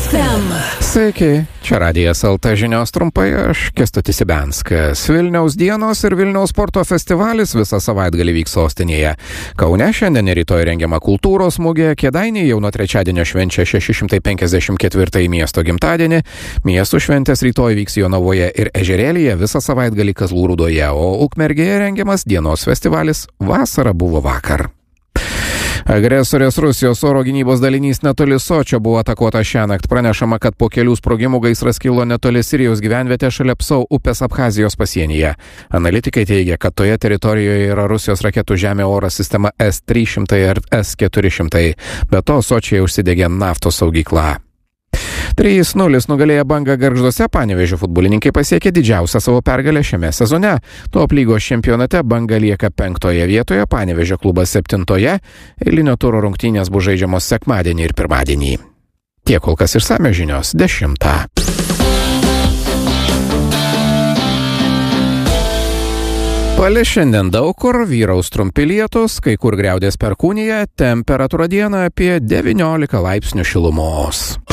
FM. Sveiki, čia Radijas LT žinios trumpai, aš Kęstutis Ibenskas. Vilniaus dienos ir Vilniaus sporto festivalis visą savaitgalį vyks sostinėje. Kaune šiandien ir rytoj rengiama kultūros mugė, Kėdainiai jau nuo trečiadienio švenčia 654 miesto gimtadienį, miestų šventės rytoj vyks Jonavoje ir Ežerėlyje, visą savaitgalį Kazlų Rūdoje, o Ukmergėje rengiamas dienos festivalis Vasara buvo vakar. Agresorės Rusijos oro gynybos dalinys netoli Sočio buvo atakuota šiąnakt. Pranešama, kad po kelių sprogimų gaisras kilo netoli Sirijos gyvenvietė šalia Psau upės Abchazijos pasienyje. Analitikai teigia, kad toje teritorijoje yra Rusijos raketų žemė-oro sistema S-300 ir S-400. Be to, Sočyje užsidegė naftos saugykla. 3-0 nugalėję Bangą Gargžduose, Panevėžio futbolininkai pasiekė didžiausią savo pergalę šiame sezone. Top lygos čempionate Banga lieka 5 vietoje, Panevėžio klubas 7. Eilinio turo rungtynės bus žaidžiamos sekmadienį ir pirmadienį. Tiek kol kas išsamios žinios 10. Palis šiandien daug kur, vyraus trumpi lietūs, kai kur griaudės perkūnija, temperatūra dieną apie 19 laipsnių šilumos.